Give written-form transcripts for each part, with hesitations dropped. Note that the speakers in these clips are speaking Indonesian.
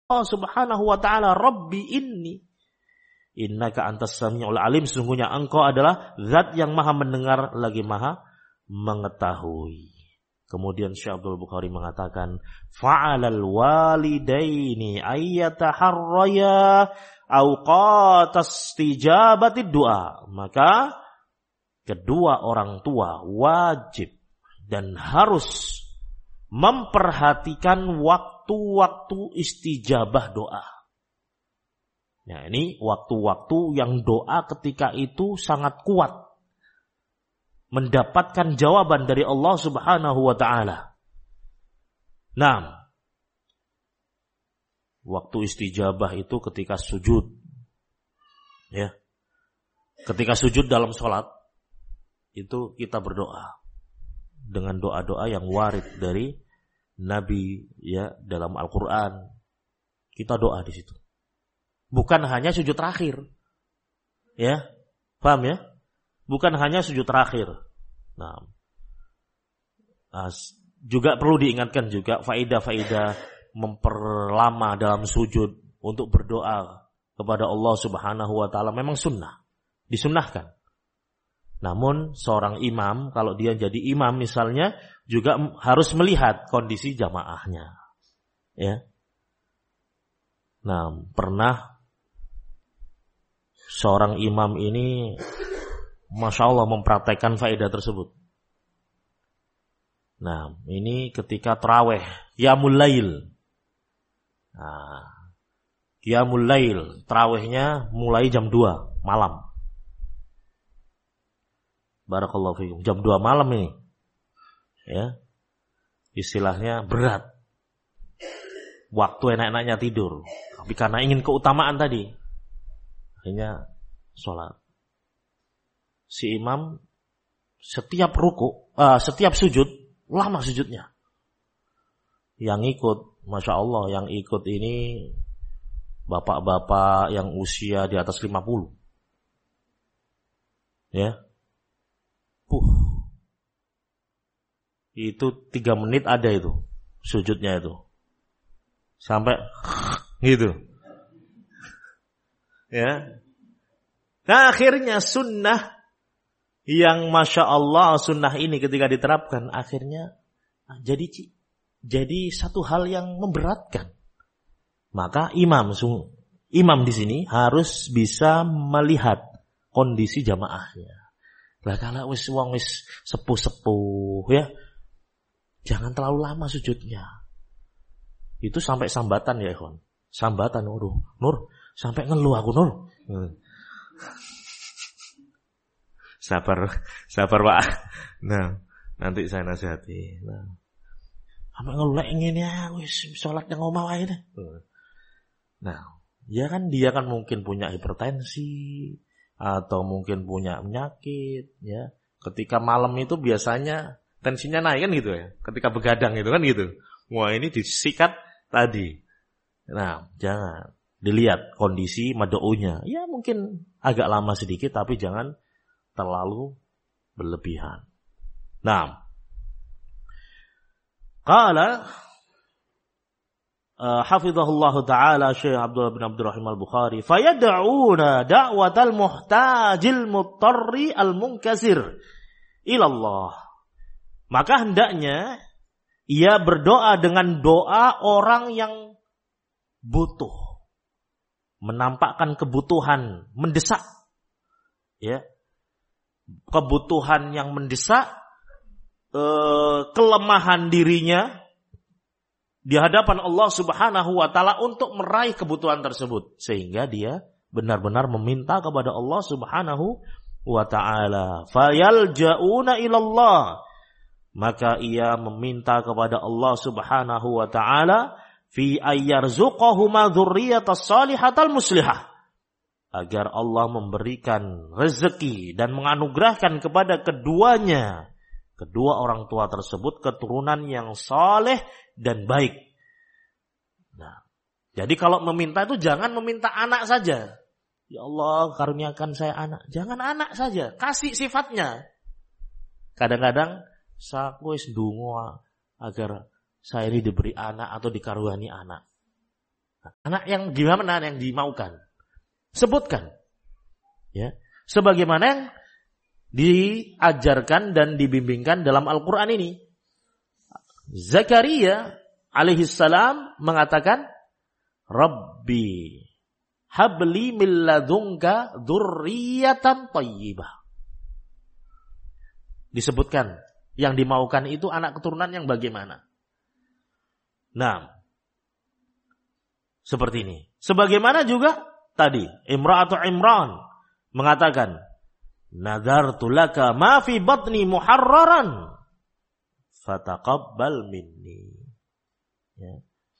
Allah Subhanahu wa ta'ala, Rabbi inni innaka antas sami'ul alim, sesungguhnya engkau adalah zat yang maha mendengar lagi maha mengetahui. Kemudian Syekh Abdul Bukhari mengatakan, fa'alal walidaini ayyataharraya awqatas istijabatid du'a, maka kedua orang tua wajib dan harus memperhatikan waktu-waktu istijabah doa. Nah, ini waktu-waktu yang doa ketika itu sangat kuat mendapatkan jawaban dari Allah Subhanahu wa ta'ala. Nah, waktu istijabah itu ketika sujud. Ya. Ketika sujud dalam sholat, itu kita berdoa dengan doa-doa yang warid dari Nabi ya dalam Al-Quran. Kita doa di situ. Bukan hanya sujud terakhir. Ya, paham ya? Bukan hanya sujud terakhir. Nah, juga perlu diingatkan juga faidah-faidah memperlama dalam sujud untuk berdoa kepada Allah Subhanahu wa ta'ala memang sunnah. Disunnahkan. Namun seorang imam, kalau dia jadi imam misalnya, juga harus melihat kondisi jamaahnya. Ya. Nah, pernah seorang imam ini Masya Allah mempraktekkan faedah tersebut. Nah, ini ketika tarawih, qiyamul lail. Nah, qiyamul lail, tarawihnya mulai jam 2 malam. Barakallahu fikum. Jam 2 malam ini. Ya. Istilahnya berat. Waktu enak-enaknya tidur. Tapi karena ingin keutamaan tadi, akhirnya sholat. Si imam setiap ruku, setiap sujud, lama sujudnya. Yang ikut, Masya Allah, yang ikut ini bapak-bapak yang usia di atas 50. Ya. Itu 3 menit ada itu sujudnya itu. Sampai gitu. Ya. Nah, akhirnya sunnah yang Masya Allah, sunnah ini ketika diterapkan akhirnya jadi satu hal yang memberatkan. Maka imam di sini harus bisa melihat kondisi jamaahnya. Lah kalau wis wong wis sepuh-sepuh ya, jangan terlalu lama sujudnya. Itu sampai sambatan ya, ikhwan. Sambatan Nur, sampai ngeluh aku Nur. Sabar Pak. Nah, nanti saya nasihati. Nah, sampai ngeluh ngene ya, wis salat nang omah wae deh. Nah, ya kan dia kan mungkin punya hipertensi atau mungkin punya penyakit ya. Ketika malam itu biasanya tensinya naik kan gitu ya. Ketika begadang itu kan gitu. Wah, ini disikat tadi. Nah, jangan dilihat kondisi mad'unya. Ya mungkin agak lama sedikit tapi jangan terlalu berlebihan. Nah, qala hafizahullahu ta'ala Syekh Abdullah bin Abdurrahim al-Bukhari, fayad'una da'watal muhtajil muttarri al-munkasir ilallah. Maka hendaknya ia berdoa dengan doa orang yang butuh, menampakkan kebutuhan mendesak. Ya. Kebutuhan yang mendesak, kelemahan dirinya di hadapan Allah Subhanahu wa ta'ala untuk meraih kebutuhan tersebut. Sehingga dia benar-benar meminta kepada Allah Subhanahu wa ta'ala. Fayalja'una ilallah. Maka ia meminta kepada Allah Subhanahu wa ta'ala fi ayyarzuqahuma dzurriyyatas shalihatal muslihah. Agar Allah memberikan rezeki dan menganugerahkan kepada kedua orang tua tersebut keturunan yang saleh dan baik. Nah, jadi kalau meminta itu jangan meminta anak saja. Ya Allah, karuniakan saya anak. Jangan anak saja, kasih sifatnya. Kadang-kadang saya wis ndonga agar saya ini diberi anak atau dikaruniai anak. Anak yang gimana yang dimaukan? Sebutkan. Ya. Sebagaimana yang diajarkan dan dibimbingkan dalam Al-Quran ini. Zakaria alaihissalam mengatakan, Rabbi habli min ladunka dzurriyyatan thayyibah. Disebutkan yang dimaukan itu anak keturunan yang bagaimana. Nah, seperti ini. Sebagaimana juga tadi Imra'atu Imran mengatakan, nadartu laka ma fi batni muharraran fataqabbal minni. Ya.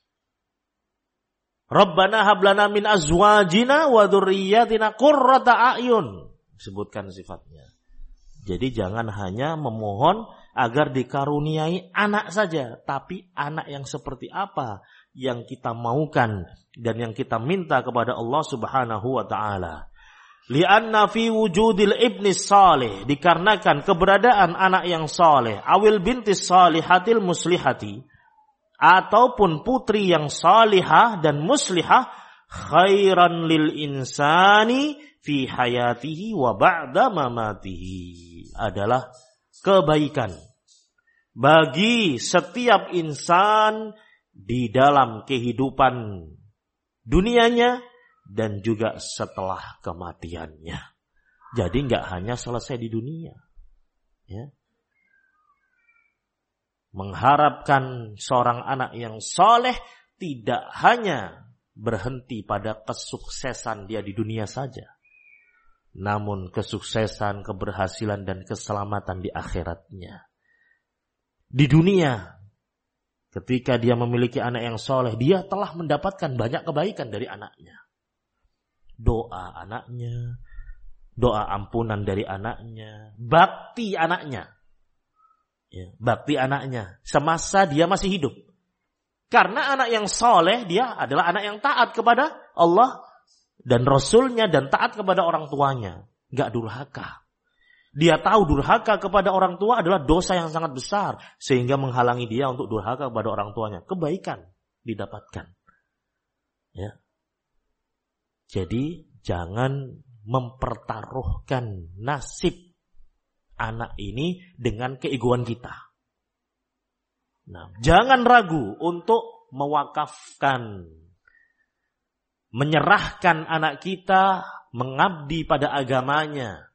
Rabbana hablana min azwajina wa dzurriyyatina qurrata a'yun. Sebutkan sifatnya. Jadi jangan hanya memohon agar dikaruniai anak saja, tapi anak yang seperti apa yang kita maukan dan yang kita minta kepada Allah Subhanahu wa taala. Li'anna fi wujudil ibni salih, dikarenakan keberadaan anak yang saleh, awil bintis salihatil muslihati, ataupun putri yang salihah dan muslihah, khairan lil insani fi hayatihi wa ba'da mamatihi, adalah kebaikan bagi setiap insan di dalam kehidupan dunianya dan juga setelah kematiannya. Jadi enggak hanya selesai di dunia, ya. Mengharapkan seorang anak yang soleh tidak hanya berhenti pada kesuksesan dia di dunia saja, namun kesuksesan, keberhasilan dan keselamatan di akhiratnya. Di dunia, ketika dia memiliki anak yang soleh, dia telah mendapatkan banyak kebaikan dari anaknya. Doa anaknya, doa ampunan dari anaknya, bakti anaknya. Ya, bakti anaknya semasa dia masih hidup. Karena anak yang soleh, dia adalah anak yang taat kepada Allah dan Rasulnya dan taat kepada orang tuanya. Gak durhaka. Dia tahu durhaka kepada orang tua adalah dosa yang sangat besar, sehingga menghalangi dia untuk durhaka kepada orang tuanya. Kebaikan didapatkan. Ya. Jadi jangan mempertaruhkan nasib anak ini dengan keegoan kita. Nah, jangan ragu untuk mewakafkan, menyerahkan anak kita mengabdi pada agamanya.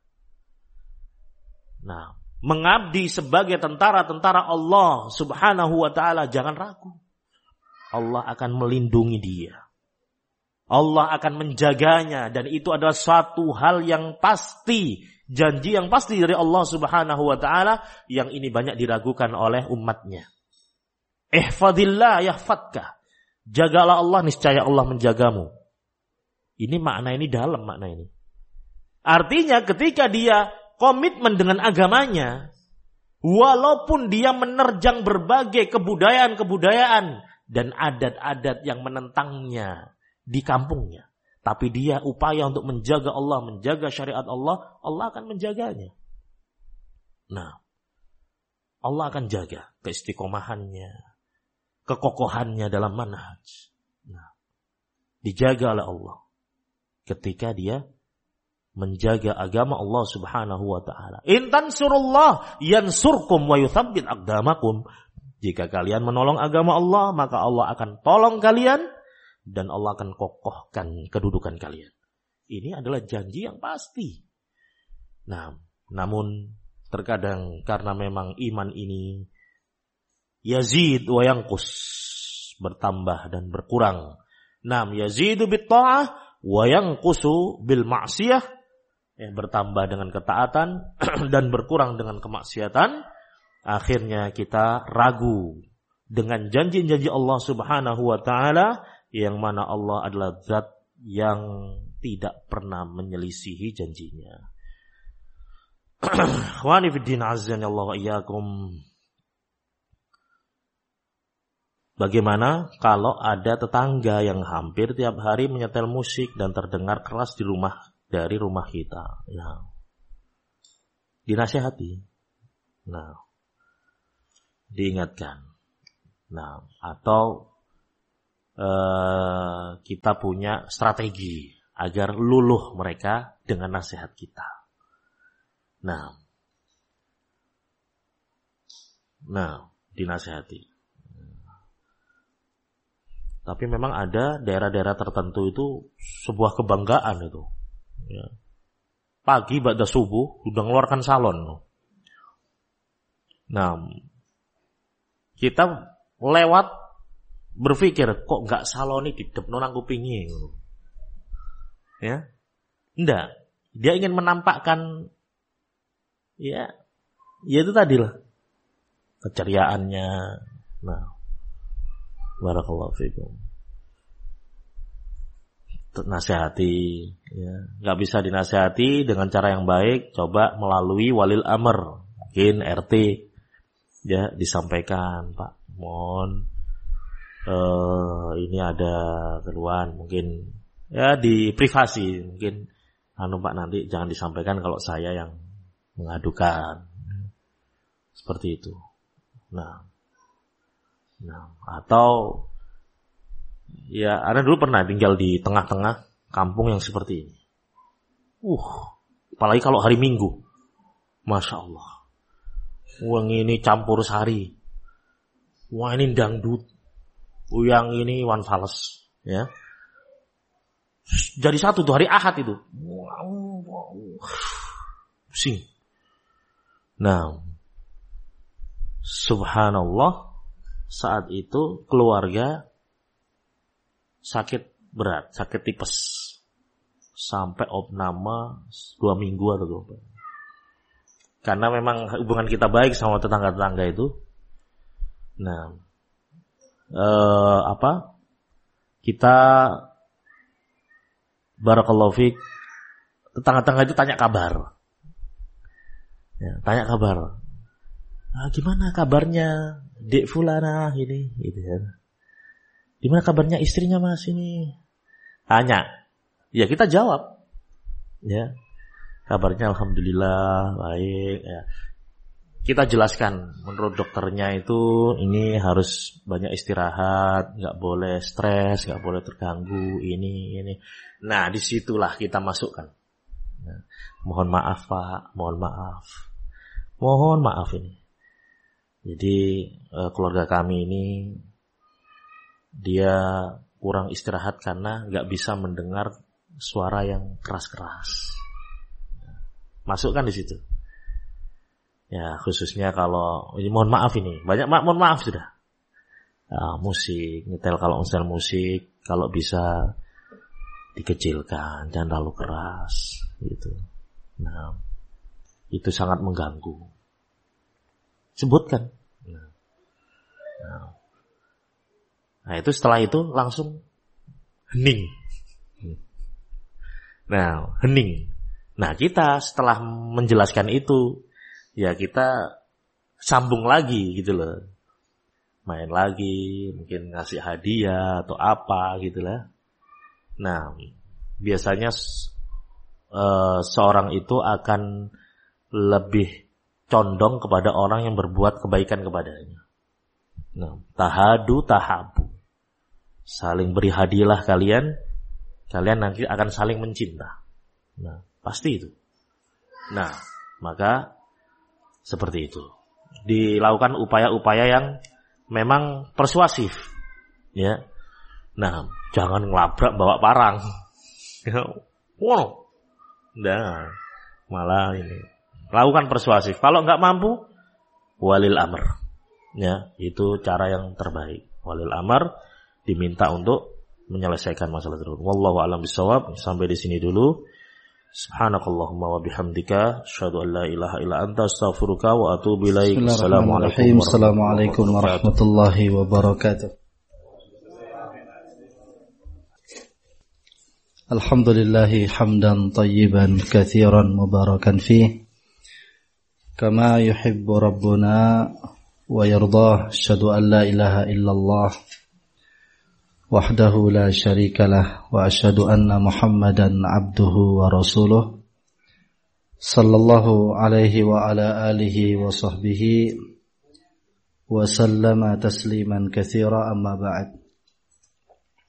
Nah, mengabdi sebagai tentara-tentara Allah Subhanahu wa taala, jangan ragu. Allah akan melindungi dia. Allah akan menjaganya, dan itu adalah suatu hal yang pasti, janji yang pasti dari Allah Subhanahu wa taala, yang ini banyak diragukan oleh umatnya. Ihfadillah yahfadka. Jagalah Allah, niscaya Allah menjagamu. Ini makna ini dalam makna ini. Artinya ketika dia komitmen dengan agamanya, walaupun dia menerjang berbagai kebudayaan-kebudayaan dan adat-adat yang menentangnya di kampungnya, tapi dia upaya untuk menjaga Allah, menjaga syariat Allah, Allah akan menjaganya. Nah, Allah akan jaga keistiqomahannya, kekokohannya dalam manhaj. Nah, dijaga oleh Allah ketika dia menjaga agama Allah Subhanahu wa taala. In tansurullah yansurkum wa yuthabbit aqdamakum. Jika kalian menolong agama Allah, maka Allah akan tolong kalian dan Allah akan kokohkan kedudukan kalian. Ini adalah janji yang pasti. Nah, namun terkadang karena memang iman ini yazid wa yanqus, bertambah dan berkurang. Nam yazidu bit ta'ah wa yanqusu bil ma'siyah, bertambah dengan ketaatan dan berkurang dengan kemaksiatan. Akhirnya kita ragu dengan janji-janji Allah Subhanahu wa taala, yang mana Allah adalah zat yang tidak pernah menyelisihi janjinya. Khawani fiddin azzani Allah wa iyyakum. Bagaimana kalau ada tetangga yang hampir tiap hari menyetel musik dan terdengar keras dari rumah kita? Nah, dinasihati. Nah, diingatkan. Nah, atau kita punya strategi agar luluh mereka dengan nasihat kita. Nah, dinasihati. Tapi memang ada daerah-daerah tertentu itu sebuah kebanggaan itu. Ya. Pagi ba'da subuh udah ngeluarkan salon. Nah, kita lewat berpikir kok nggak saloni di depno nang kupinge. Ya, enggak. Dia ingin menampakkan, ya itu tadi lah keceriaannya. Nah, barakallahu fikum. Nasihati, ya. Nggak bisa dinasihati dengan cara yang baik. Coba melalui walil amr, mungkin RT, ya disampaikan, Pak, mohon ini ada keluhan, mungkin ya di privasi, mungkin Pak nanti jangan disampaikan kalau saya yang mengadukan, seperti itu. Nah, atau ya, Anda dulu pernah tinggal di tengah-tengah kampung yang seperti ini. Apalagi kalau hari Minggu, Masya Allah, wah ini campur sari, wah ini dangdut, yang ini One Fals, ya. Jadi satu tuh hari Ahad itu. Pusing. Nah, subhanallah, saat itu keluarga sakit berat, sakit tipes. Sampai opname 2 minggu atau 2. Karena memang hubungan kita baik sama tetangga-tetangga itu. Nah, kita barakallahu fiik, tetangga-tetangga itu tanya kabar. Ya, tanya kabar. Gimana kabarnya Dek Fulana ini, gitu ya. Gimana kabarnya istrinya Mas ini? Tanya. Ya kita jawab. Ya. Kabarnya alhamdulillah baik, ya. Kita jelaskan, menurut dokternya itu ini harus banyak istirahat, enggak boleh stres, enggak boleh terganggu ini. Nah, disitulah kita masukkan. Nah, mohon maaf Pak, mohon maaf. Mohon maaf ini. Jadi keluarga kami ini dia kurang istirahat karena nggak bisa mendengar suara yang keras-keras. Masukkan di situ. Ya khususnya kalau mohon maaf ini banyak mohon maaf sudah. Musik, nyetel kalau nyetel musik kalau bisa dikecilkan, jangan terlalu keras gitu. Nah, itu sangat mengganggu. Sebutkan. Nah, itu setelah itu langsung hening. Nah, hening. Nah, kita setelah menjelaskan itu, ya kita sambung lagi gitu loh. Main lagi, mungkin ngasih hadiah atau apa gitu lah. Nah, biasanya seorang itu akan lebih condong kepada orang yang berbuat kebaikan kepadanya. Nah, tahadu tahabu. Saling beri hadiahlah kalian nanti akan saling mencinta. Nah, pasti itu. Nah, maka seperti itu. Dilakukan upaya-upaya yang memang persuasif. Ya. Nah, jangan ngelabrak bawa parang. Wow. Nah, malah ini. Lakukan persuasif. Kalau enggak mampu, walil amr. Ya, itu cara yang terbaik. Walil amr diminta untuk menyelesaikan masalah tersebut. Wallahu a'lam bishawab. Sampai di sini dulu. Subhanakallahumma wa bihamdika asyhadu an la ilaha illa anta astaghfiruka wa atubu ilaik. Assalamualaikum warahmatullahi wabarakatuh. Alhamdulillahi hamdan tayyiban katsiran mubarakan fih kama yuhibbu rabbuna wa yardah. Asyhadu an la ilaha illallah wahdahu la syarikalah wa asyhadu anna Muhammadan abduhu wa rasuluh sallallahu alaihi wa ala alihi wa sahbihi wa sallama tasliman katsira, amma ba'd.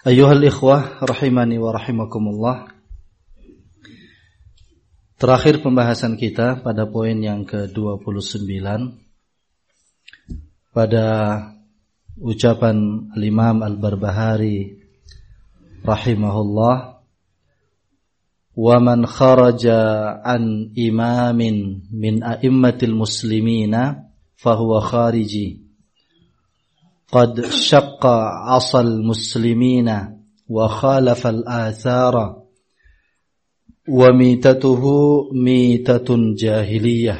Ayyuhal ikhwah rahimani wa rahimakumullah. Terakhir pembahasan kita pada poin yang ke-29 pada ucapan Al-Imam Al-Barbahari rahimahullah, wa man kharaja an imamin min a'immatil muslimina fahuwa khariji qad syaqqa 'asal muslimina wa khalafa al-athara wa mitatuhu mitatun jahiliyah.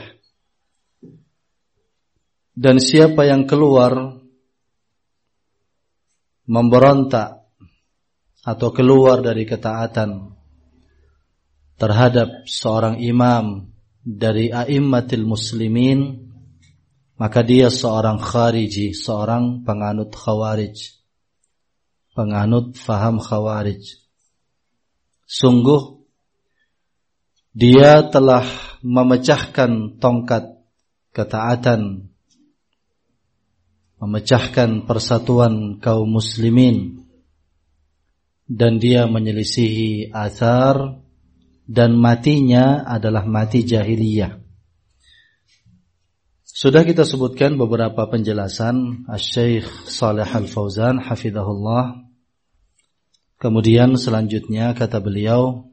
Dan siapa yang keluar memberontak atau keluar dari ketaatan terhadap seorang imam dari a'immatil muslimin, maka dia seorang khariji, seorang penganut khawarij, penganut faham khawarij. Sungguh dia telah memecahkan tongkat ketaatan, memecahkan persatuan kaum muslimin, dan dia menyelisihi athar, dan matinya adalah mati jahiliyah. Sudah kita sebutkan beberapa penjelasan Asy-Syaikh Shalih Al-Fauzan hafizahullah. Kemudian selanjutnya kata beliau,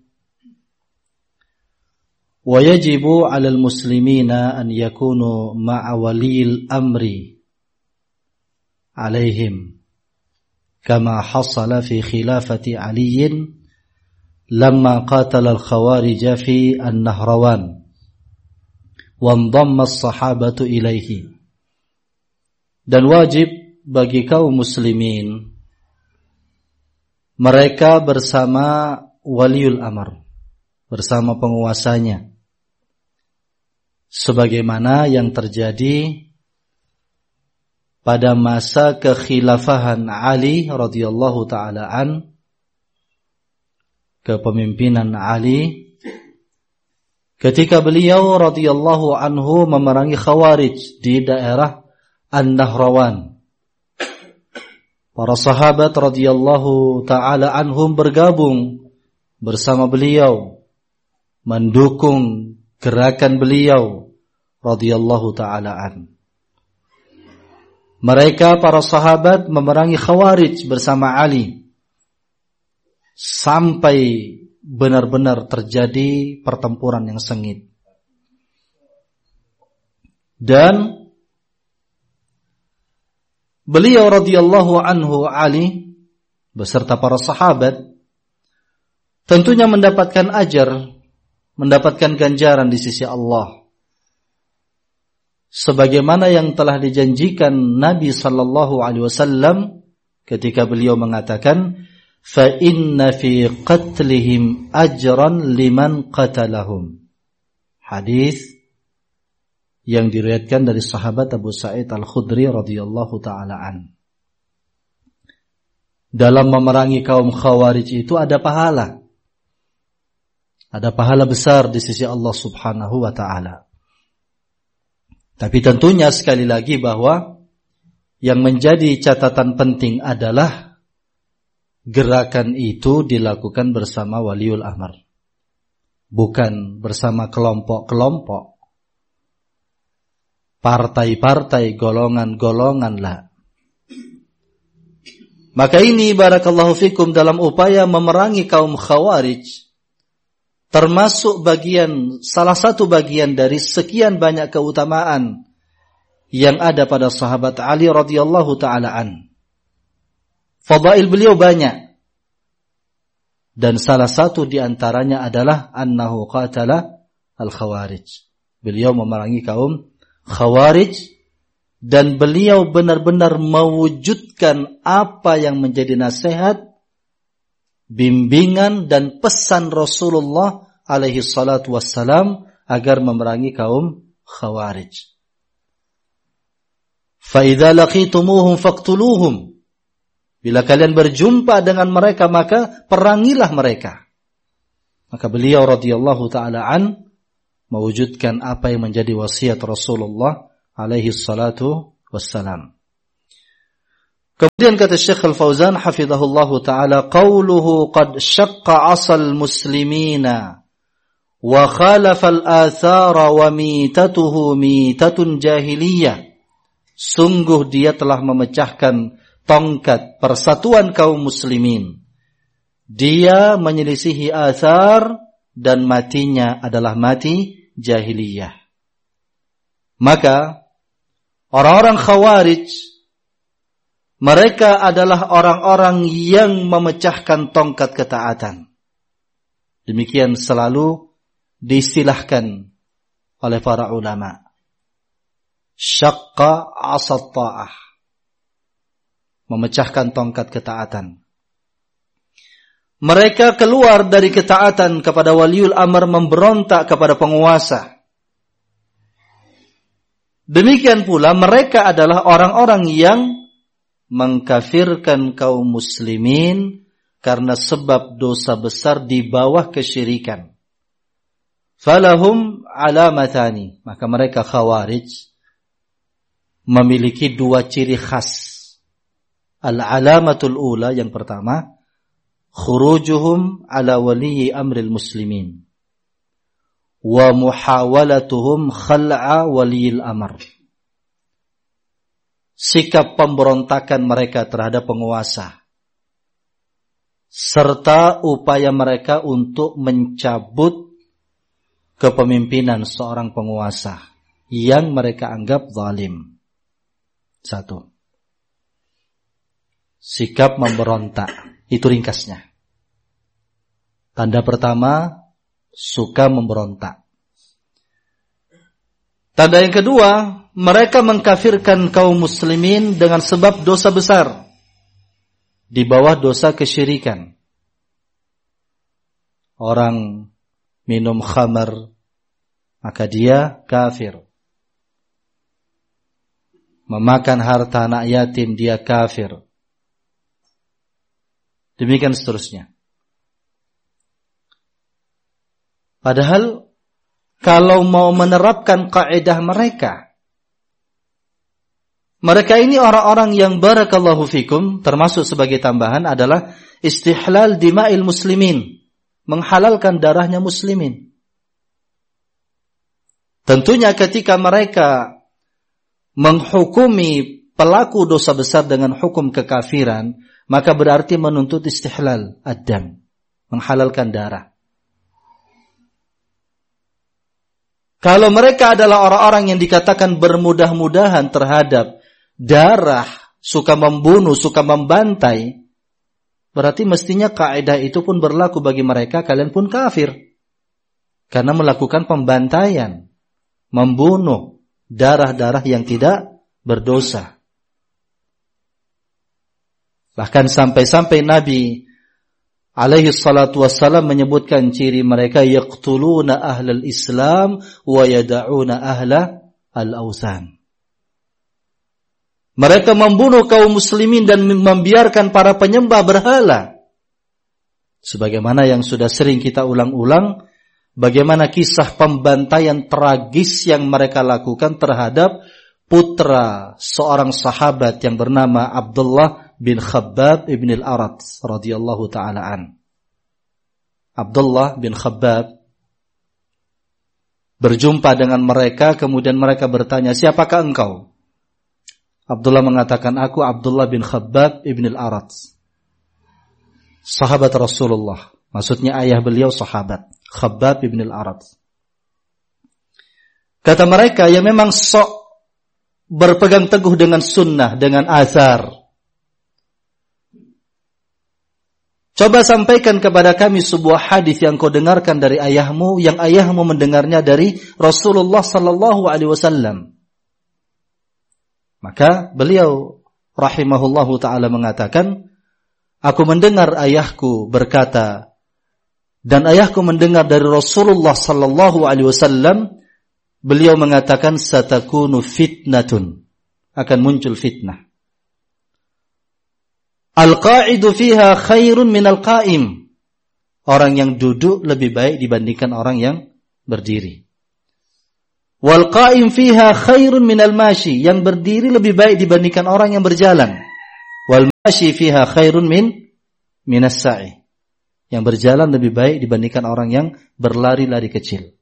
wa yajibu 'alal muslimina an yakunu ma'a waliyil amri 'alaihim kama hasala fi khilafati Aliyin lamma qatala al-khawarij fi an-Nahrawan wa ndamma as-sahabatu ilaihi. Dan wajib bagi kaum muslimin mereka bersama waliul amr, bersama penguasanya, sebagaimana yang terjadi pada masa kekhilafahan Ali radhiyallahu taala an, kepemimpinan Ali, ketika beliau radhiyallahu anhu memerangi Khawarij di daerah An-Nahrawan. Para sahabat radhiyallahu taala anhum bergabung bersama beliau, mendukung gerakan beliau radhiyallahu taala an. Mereka para sahabat memerangi Khawarij bersama Ali sampai benar-benar terjadi pertempuran yang sengit. Dan beliau radhiyallahu anhu Ali beserta para sahabat tentunya mendapatkan ajar, mendapatkan ganjaran di sisi Allah, sebagaimana yang telah dijanjikan Nabi sallallahu alaihi wasallam ketika beliau mengatakan, fa inna fi qatlihim ajran liman qatalahum. Hadis yang diriwayatkan dari sahabat Abu Sa'id Al-Khudri radhiyallahu taala an. Dalam memerangi kaum Khawarij itu ada pahala. Ada pahala besar di sisi Allah Subhanahu wa taala. Tapi tentunya sekali lagi bahwa yang menjadi catatan penting adalah gerakan itu dilakukan bersama waliul amr, bukan bersama kelompok-kelompok, partai-partai, golongan-golongan lah. Maka ini barakallahu fikum dalam upaya memerangi kaum Khawarij termasuk salah satu bagian dari sekian banyak keutamaan yang ada pada sahabat Ali radhiyallahu taala an. Fadail beliau banyak, dan salah satu di antaranya adalah annahu qatala al-khawarij. Beliau memerangi kaum Khawarij, dan beliau benar-benar mewujudkan apa yang menjadi nasihat, bimbingan dan pesan Rasulullah alaihi salatu wassalam agar memerangi kaum Khawarij. Fa idza laqitumuhum faqtuluhum. Bila kalian berjumpa dengan mereka, maka perangilah mereka. Maka beliau radhiyallahu ta'ala an mewujudkan apa yang menjadi wasiat Rasulullah alaihi salatu wassalam. Kemudian kata Syekh Al-Fauzan hafizahullahu taala, qauluhu qad syaqqa 'asal muslimina wa khalafa al-athara wa mitatuhu mitatun jahiliyah. Sungguh dia telah memecahkan tongkat persatuan kaum muslimin. Dia menyelisihi athar dan matinya adalah mati jahiliyah. Maka orang-orang Khawarij, mereka adalah orang-orang yang memecahkan tongkat ketaatan. Demikian selalu diistilahkan oleh para ulama. Syaqqa 'asat ta'ah. Memecahkan tongkat ketaatan. Mereka keluar dari ketaatan kepada waliul amr, memberontak kepada penguasa. Demikian pula mereka adalah orang-orang yang mengkafirkan kaum muslimin karena sebab dosa besar di bawah kesyirikan. Falahum alamatani. Maka mereka Khawarij memiliki dua ciri khas. Al-alamatul ula, yang pertama, khurujuhum ala waliyi amril muslimin wa muhawalatuhum khal'a waliyil amr. Sikap pemberontakan mereka terhadap penguasa serta upaya mereka untuk mencabut kepemimpinan seorang penguasa yang mereka anggap zalim. Satu, sikap memberontak. Itu ringkasnya. Tanda pertama, suka memberontak. Tanda yang kedua, mereka mengkafirkan kaum muslimin dengan sebab dosa besar di bawah dosa kesyirikan. Orang minum khamar, maka dia kafir. Memakan harta anak yatim, dia kafir. Demikian seterusnya. Padahal kalau mau menerapkan kaidah mereka ini orang-orang yang barakallahu fikum, termasuk sebagai tambahan adalah istihlal dima'il muslimin, menghalalkan darahnya muslimin. Tentunya ketika mereka menghukumi pelaku dosa besar dengan hukum kekafiran, maka berarti menuntut istihlal ad-dam, menghalalkan darah. Kalau mereka adalah orang-orang yang dikatakan bermudah-mudahan terhadap darah, suka membunuh, suka membantai, berarti mestinya kaidah itu pun berlaku bagi mereka, kalian pun kafir. Karena melakukan pembantaian, membunuh darah-darah yang tidak berdosa. Bahkan sampai-sampai Nabi alaihi salatu wassalam menyebutkan ciri mereka, yaqtuluna ahlal Islam wa yada'una ahla al-awsan. Mereka membunuh kaum muslimin dan membiarkan para penyembah berhala. Sebagaimana yang sudah sering kita ulang-ulang, bagaimana kisah pembantaian tragis yang mereka lakukan terhadap putra seorang sahabat yang bernama Abdullah bin Khabbab ibn al-Arat radhiyallahu ta'ala an. Abdullah bin Khabbab berjumpa dengan mereka, kemudian mereka bertanya, siapakah engkau? Abdullah mengatakan, aku Abdullah bin Khabbab ibn al-Arat, sahabat Rasulullah. Maksudnya ayah beliau sahabat, Khabbab ibn al-Arat. Kata mereka yang memang sok berpegang teguh dengan sunnah, dengan athar, coba sampaikan kepada kami sebuah hadis yang kau dengarkan dari ayahmu, yang ayahmu mendengarnya dari Rasulullah sallallahu alaihi wasallam. Maka beliau rahimahullahu taala mengatakan, aku mendengar ayahku berkata, dan ayahku mendengar dari Rasulullah sallallahu alaihi wasallam, beliau mengatakan, satakunu fitnatun, akan muncul fitnah. Al-qa'idu fiha khairun minal qa'im. Orang yang duduk lebih baik dibandingkan orang yang berdiri. Wal qa'im fiha khairun minal mashi. Yang berdiri lebih baik dibandingkan orang yang berjalan. Wal mashi fiha khairun minas sa'i. Yang berjalan lebih baik dibandingkan orang yang berlari-lari kecil.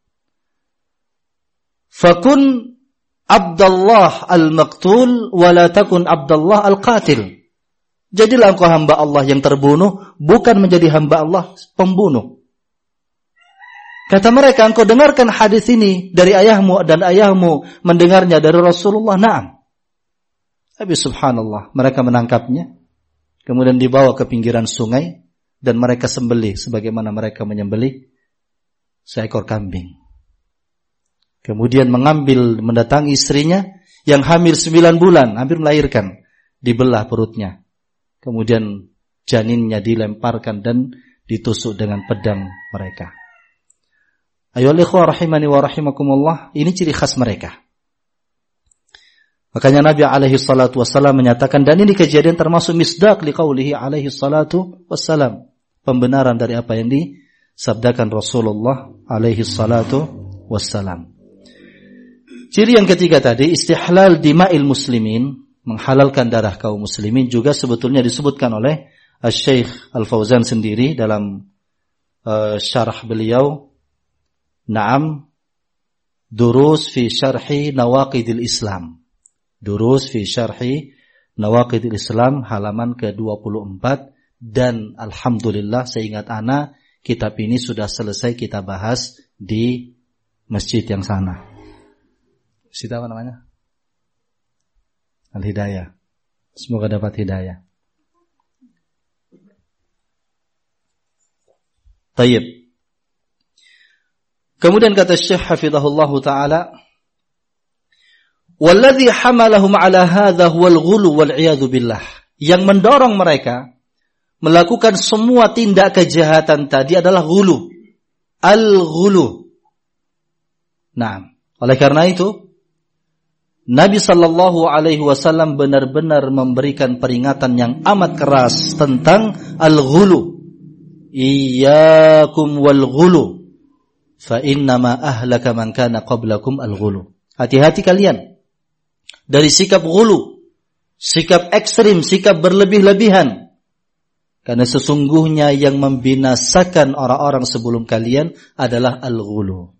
Fakun Abdullah al-maqtul wa la takun Abdullah al-qatil. Jadilah engkau hamba Allah yang terbunuh, bukan menjadi hamba Allah pembunuh. Kata mereka, engkau dengarkan hadis ini dari ayahmu dan ayahmu mendengarnya dari Rasulullah. Naam. Tapi subhanallah, mereka menangkapnya, kemudian dibawa ke pinggiran sungai, dan mereka sembelih sebagaimana mereka menyembelih seekor kambing. Kemudian mendatangi istrinya yang hamil 9 bulan, hampir melahirkan, dibelah perutnya. Kemudian janinnya dilemparkan dan ditusuk dengan pedang mereka. Ayolah ikhwah rahimani wa rahimakumullah, ini ciri khas mereka. Makanya Nabi alaihi salatu wassalam menyatakan, dan ini kejadian termasuk misdaq liqaulihi alaihi salatu wassalam, pembenaran dari apa yang disabdakan Rasulullah alaihi salatu wassalam. Ciri yang ketiga tadi, istihlal dima'il muslimin, menghalalkan darah kaum muslimin, juga sebetulnya disebutkan oleh Syekh Al-Fauzan sendiri dalam syarah beliau, Naam, Durus fi syarhi nawaqidil Islam. Durus fi syarhi nawaqidil Islam, halaman ke-24. Dan alhamdulillah, seingat ana, kitab ini sudah selesai kita bahas di masjid yang sana. Masjid apa namanya? Al-Hidayah. Semoga dapat hidayah. Tayyib. Kemudian kata Syekh hafizahullah taala, "Walladzi hamalahum 'ala hadza huwal ghulu wal 'iyadu billah." Yang mendorong mereka melakukan semua tindak kejahatan tadi adalah ghulu. Al-ghulu. Nah, oleh karena itu Nabi sallallahu alaihi wasallam benar-benar memberikan peringatan yang amat keras tentang al-ghulu. Iyyakum wal ghulu fa innama ahlaka man kana qablakum al-ghulu. Hati-hati kalian dari sikap ghulu, sikap ekstrim, sikap berlebih-lebihan. Karena sesungguhnya yang membinasakan orang-orang sebelum kalian adalah al-ghulu.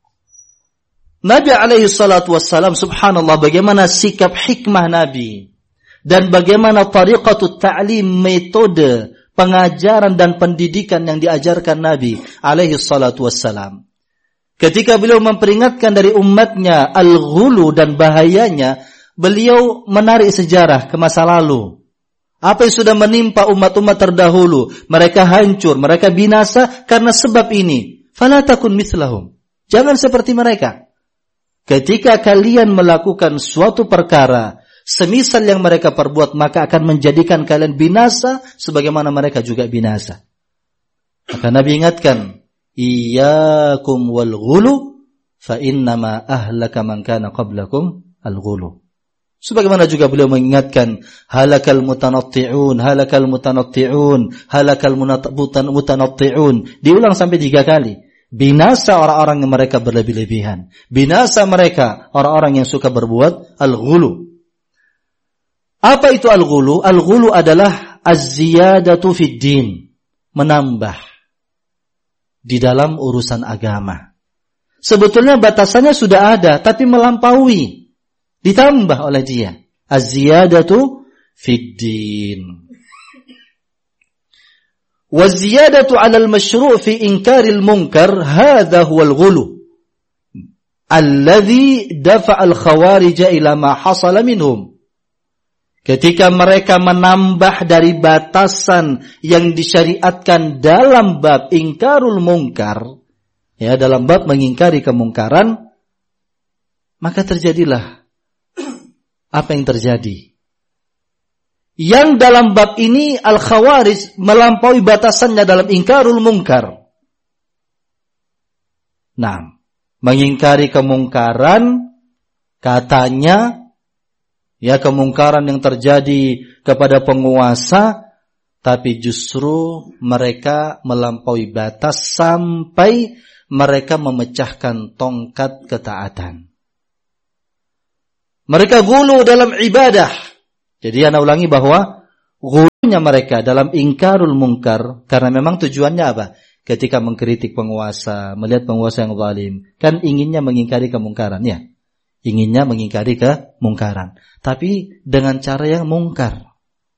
Nabi alaihi salatu wassalam, subhanallah, bagaimana sikap hikmah Nabi dan bagaimana tariqatut ta'lim, metode pengajaran dan pendidikan yang diajarkan Nabi alaihi salatu wassalam. Ketika beliau memperingatkan dari umatnya al-ghulu dan bahayanya, beliau menarik sejarah ke masa lalu. Apa yang sudah menimpa umat-umat terdahulu, mereka hancur, mereka binasa karena sebab ini. Fala takun mithlahum. Jangan seperti mereka. Ketika kalian melakukan suatu perkara semisal yang mereka perbuat, maka akan menjadikan kalian binasa sebagaimana mereka juga binasa. Maka Nabi ingatkan, iyyakum wal ghulu fa innama ahlaka man kana qablakum al ghulu. Sebagaimana juga beliau mengingatkan, halakal mutanatti'un, halakal mutanatti'un, halakal mutanatti'un. Diulang sampai 3 kali. Binasa orang-orang yang mereka berlebih-lebihan. Binasa mereka orang-orang yang suka berbuat al-ghulu. Apa itu al-ghulu? Al-ghulu adalah az-ziyadatu fid din, menambah di dalam urusan agama. Sebetulnya batasannya sudah ada, tapi melampaui, ditambah oleh dia. Az-ziyadatu fid din. وَالزِّيَادَةُ عَلَى الْمَشْرُوعِ فِي إِنْكَارِ الْمُنْكَرِ هَذَا هُوَ الْغُلُوُ الَّذِي دَفَعَ الْخَوَارِجَ إِلَى مَا حَصَلَ مِنْهُمْ. Ketika mereka menambah dari batasan yang disyariatkan dalam bab ingkarul munkar, ya, dalam bab mengingkari kemungkaran, maka terjadilah apa yang terjadi. Yang dalam bab ini Al-Khawarij melampaui batasannya dalam ingkarul munkar. Nah, mengingkari kemungkaran, katanya, ya, kemungkaran yang terjadi kepada penguasa, tapi justru mereka melampaui batas sampai mereka memecahkan tongkat ketaatan. Mereka ghulu dalam ibadah. Jadi ana ulangi bahwa mereka dalam ingkarul mungkar, karena memang tujuannya apa? Ketika mengkritik penguasa, melihat penguasa yang zalim, kan inginnya mengingkari kemungkaran, ya. Inginnya mengingkari kemungkaran, tapi dengan cara yang mungkar.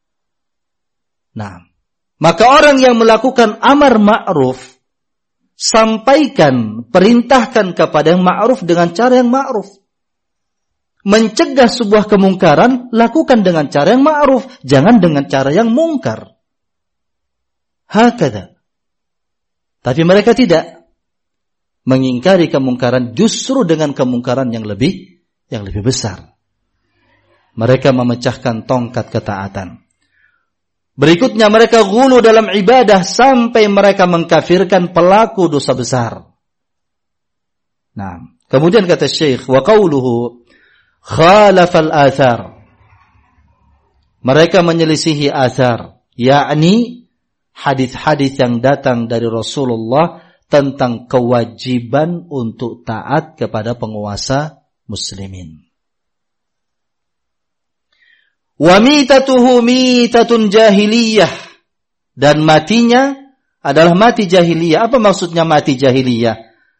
Nah, maka orang yang melakukan amar ma'ruf, sampaikan, perintahkan kepada yang ma'ruf dengan cara yang ma'ruf. Mencegah sebuah kemungkaran, lakukan dengan cara yang ma'ruf, jangan dengan cara yang mungkar. Hakada. Tapi mereka tidak mengingkari kemungkaran, justru dengan kemungkaran yang lebih besar. Mereka memecahkan tongkat ketaatan. Berikutnya mereka ghulu dalam ibadah sampai mereka mengkafirkan pelaku dosa besar. Nah, kemudian kata Syekh, wa qauluhu khalafal athar. Mereka menyelisihi athar, yakni hadis-hadis yang datang dari Rasulullah tentang kewajiban untuk taat kepada penguasa muslimin. Wa mitatuhu mitatun jahiliyah, dan matinya adalah mati jahiliyah. Apa maksudnya mati jahiliyah?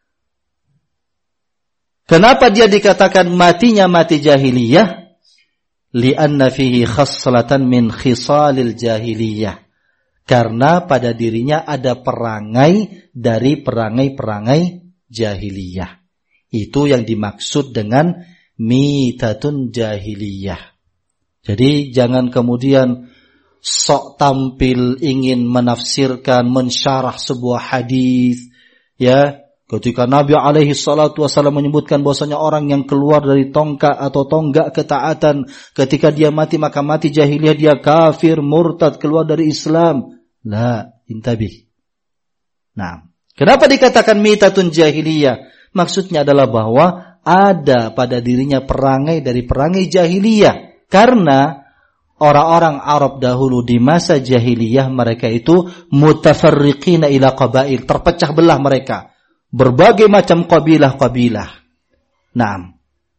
Kenapa dia dikatakan matinya mati jahiliyah? Li'anna fihi khaslatan min khisalil jahiliyah. Karena pada dirinya ada perangai dari perangai-perangai jahiliyah. Itu yang dimaksud dengan mitatun jahiliyah. Jadi jangan kemudian sok tampil ingin menafsirkan, mensyarah sebuah hadis, ya. Ketika Nabi alaihi salatu wasallam menyebutkan bahwasanya orang yang keluar dari tongkat atau tonggak ketaatan, ketika dia mati maka mati jahiliyah, dia kafir, murtad, keluar dari Islam. La, intabih. Nah, kenapa dikatakan mitatun jahiliyah? Maksudnya adalah bahwa ada pada dirinya perangai dari perangai jahiliyah. Karena orang-orang Arab dahulu di masa jahiliyah mereka itu mutafarriqina ila qabail, terpecah belah mereka. Berbagai macam kabilah-kabilah. Nah,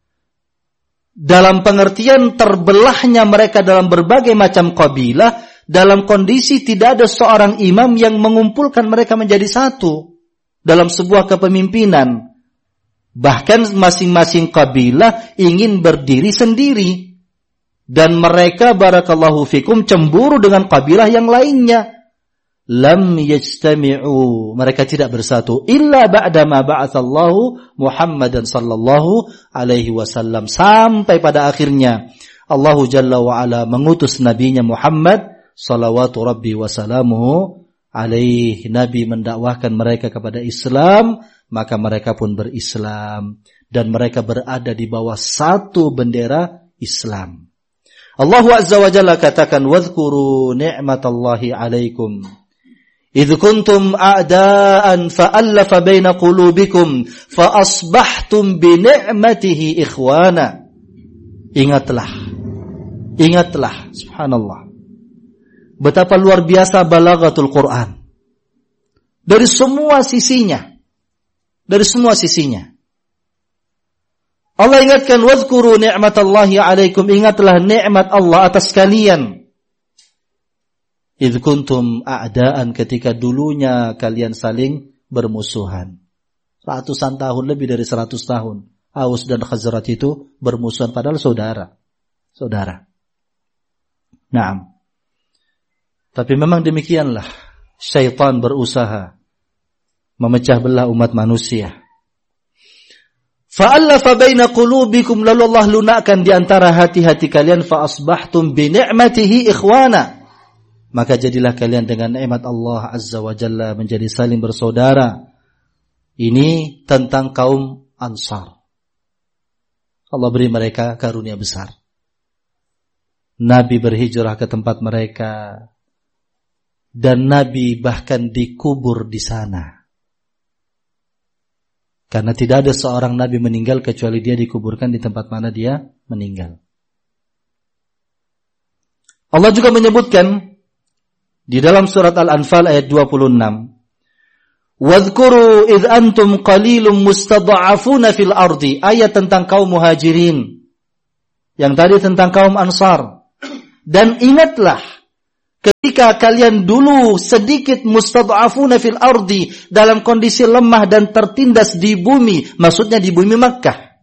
dalam pengertian terbelahnya mereka dalam berbagai macam kabilah, dalam kondisi tidak ada seorang imam yang mengumpulkan mereka menjadi satu dalam sebuah kepemimpinan. Bahkan masing-masing kabilah ingin berdiri sendiri. Dan mereka barakallahu fikum cemburu dengan kabilah yang lainnya. Lam yajtami'u, mereka tidak bersatu illa ba'dama ba'atsallahu Muhammadan sallallahu alaihi wasallam, sampai pada akhirnya Allah Jalla wa Ala mengutus nabinya Muhammad salawatu rabbi wa salamuhu alaihi. Nabi mendakwahkan mereka kepada Islam, maka mereka pun berislam dan mereka berada di bawah satu bendera Islam. Allah Azza wa Jalla katakan, wadhkuru ni'matallahi alaikum idh kuntum a'daan fa'allafa baina qulubikum fa asbahtum bi ni'matihi ikhwana. Ingatlah, subhanallah, betapa luar biasa balaghatul Quran dari semua sisinya. Allah ingatkan, wadhkuru ni'matallahi alaikum, ingatlah nikmat Allah atas kalian. Idh kuntum a'daan, ketika dulunya kalian saling bermusuhan. Ratusan tahun, lebih dari 100 tahun. Aus dan Khazraj itu bermusuhan padahal saudara. Naam. Tapi memang demikianlah syaitan berusaha memecah belah umat manusia. Fa'allafa baina qulubikum, lalu Allah lunakkan di antara hati-hati kalian, fa asbahtum bi ni'matihi ikhwana. Maka jadilah kalian dengan nikmat Allah Azza wa Jalla menjadi saling bersaudara. Ini tentang kaum Ansar. Allah beri mereka karunia besar. Nabi berhijrah ke tempat mereka. Dan Nabi bahkan dikubur di sana. Karena tidak ada seorang Nabi meninggal kecuali dia dikuburkan di tempat mana dia meninggal. Allah juga menyebutkan di dalam surat Al-Anfal ayat 26, wadhkuru idh antum qalilum mustad'afuna fil ardi, ayat tentang kaum muhajirin. Yang tadi tentang kaum Ansar. Dan ingatlah ketika kalian dulu sedikit mustad'afuna fil ardi, dalam kondisi lemah dan tertindas di bumi, maksudnya di bumi Makkah.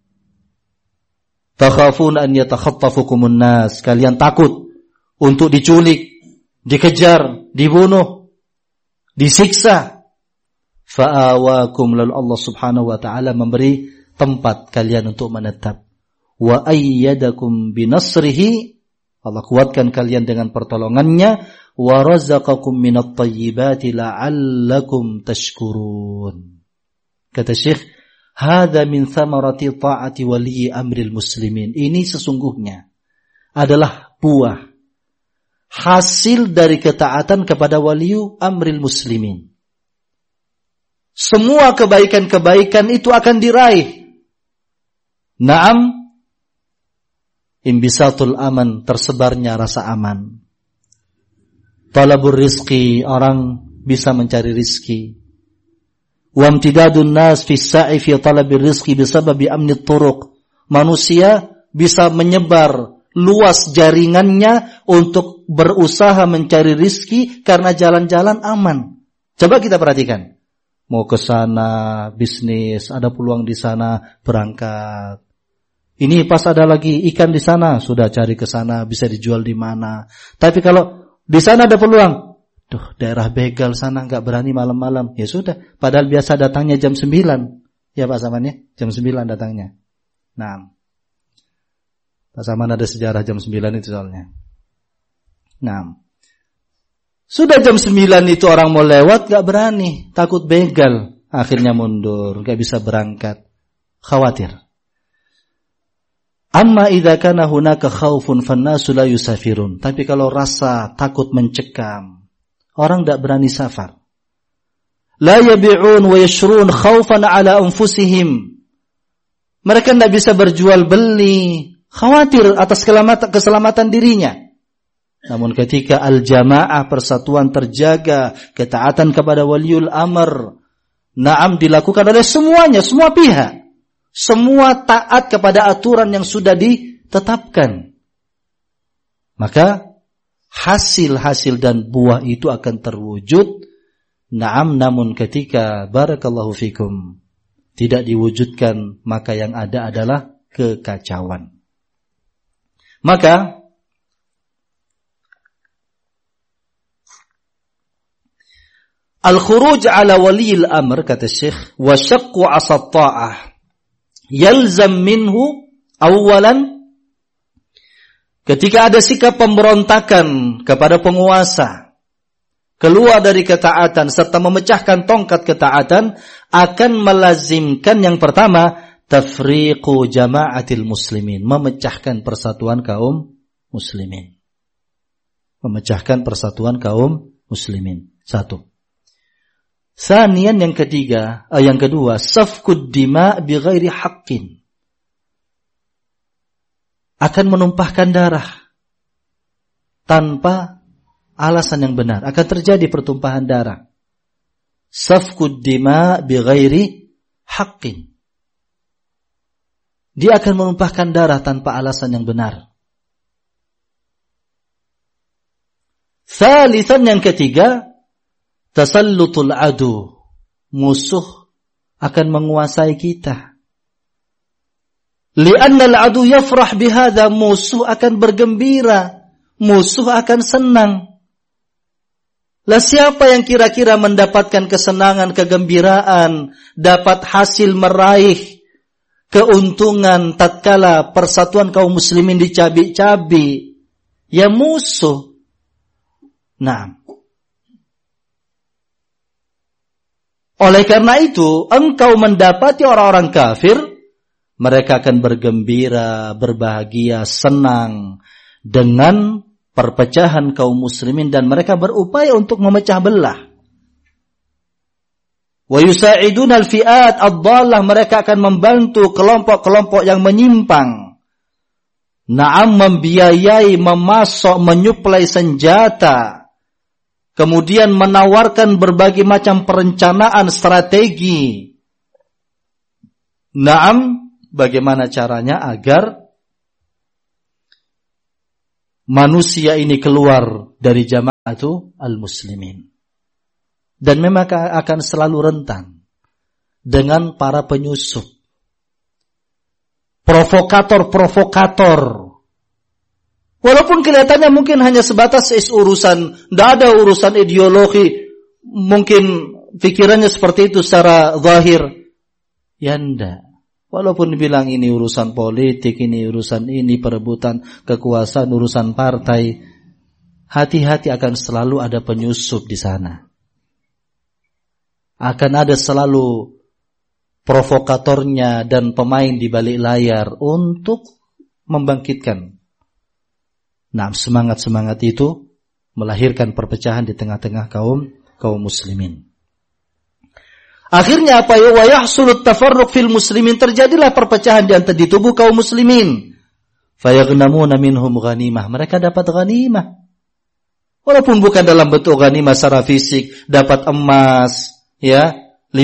Takhafuna an yatakhattafukumun nas, kalian takut untuk diculik, dikejar, dibunuh, disiksa. Fa'awakum, lalu Allah Subhanahu wa taala memberi tempat kalian untuk menetap. Wa ayyadakum binasrihi, Allah kuatkan kalian dengan pertolongannya. Wa razaqakum minat tayyibati la'allakum tashkurun. Kata Syekh, hadza min thamarati ta'ati wali amril muslimin. Ini sesungguhnya adalah buah hasil dari ketaatan kepada wali amril muslimin. Semua kebaikan-kebaikan itu akan diraih. Naam, imbisatul aman, tersebarnya rasa aman. Talabur rizqi, orang bisa mencari rizki. Wa imtidadun nas fi sa'i fi talabir rizqi bisababi amnit turuq. Manusia bisa menyebar luas jaringannya untuk berusaha mencari rizki karena jalan-jalan aman. Coba kita perhatikan. Mau ke sana bisnis, ada peluang di sana, berangkat. Ini pas ada lagi ikan di sana, sudah cari ke sana, bisa dijual di mana. Tapi kalau di sana ada peluang, daerah begal sana nggak berani malam-malam. Ya sudah, padahal biasa datangnya jam 9. Ya Pak Saman ya, jam 9 datangnya. Nah, Pak Saman ada sejarah jam 9 itu soalnya. Nah, sudah jam 9 itu orang mau lewat nggak berani, takut begal. Akhirnya mundur, nggak bisa berangkat. Khawatir. Amma idza kana hunaka khaufun fannasu la yusafirun. Tapi kalau rasa takut mencekam, orang tidak berani safar. La yabi'un wa yashrun khaufan ala anfusihim. Mereka tidak bisa berjual beli, khawatir atas keselamatan dirinya. Namun ketika al-jamaah, persatuan terjaga, ketaatan kepada waliul amr, naam dilakukan oleh semuanya, semua pihak. Semua taat kepada aturan yang sudah ditetapkan. Maka hasil-hasil dan buah itu akan terwujud. Naam, namun ketika barakallahu fikum tidak diwujudkan, maka yang ada adalah kekacauan. Maka al-khuruj ala waliil amr, kata Syekh, wa syaqqu 'asat ta'ah yalzam minhu awalan, ketika ada sikap pemberontakan kepada penguasa, keluar dari ketaatan serta memecahkan tongkat ketaatan, akan melazimkan yang pertama tafriqu jama'atil muslimin, memecahkan persatuan kaum muslimin. Memecahkan persatuan kaum muslimin. Satu. Sanian, yang kedua, safkud dima bi ghairi haqqin, akan menumpahkan darah tanpa alasan yang benar, akan terjadi pertumpahan darah. Safkud dima bi ghairi haqqin, dia akan menumpahkan darah tanpa alasan yang benar. Salisan, yang ketiga, tasallutul adu, musuh akan menguasai kita. Li'anna al-adu yafrah bihadza, musuh akan bergembira, musuh akan senang. Lah siapa yang kira-kira mendapatkan kesenangan, kegembiraan, dapat hasil meraih keuntungan tatkala persatuan kaum muslimin dicabik-cabik? Ya musuh. Nah, oleh karena itu, engkau mendapati orang-orang kafir, mereka akan bergembira, berbahagia, senang dengan perpecahan kaum muslimin, dan mereka berupaya untuk memecah belah. Wa yusa'iduna al-fi'at ad-dhallah, mereka akan membantu kelompok-kelompok yang menyimpang. Na'am, membiayai, memasok, menyuplai senjata, kemudian menawarkan berbagai macam perencanaan strategi. Naam, bagaimana caranya agar manusia ini keluar dari jamaah atau al-muslimin. Dan memang akan selalu rentan dengan para penyusup, provokator-provokator. Walaupun kelihatannya mungkin hanya sebatas urusan, tidak ada urusan ideologi, mungkin pikirannya seperti itu secara zahir. Ya enggak. Walaupun dibilang ini urusan politik, ini urusan ini, perebutan kekuasaan, urusan partai, hati-hati akan selalu ada penyusup di sana. Akan ada selalu provokatornya dan pemain di balik layar untuk membangkitkan. Nah, semangat-semangat itu melahirkan perpecahan di tengah-tengah kaum muslimin. Akhirnya apa ya? Wa yahsulut tafarruq fil muslimin, terjadilah perpecahan di tubuh kaum muslimin. Fayaghnamuna minhum ghanimah, mereka dapat ghanimah. Walaupun bukan dalam bentuk ghanimah secara fisik, dapat emas, ya,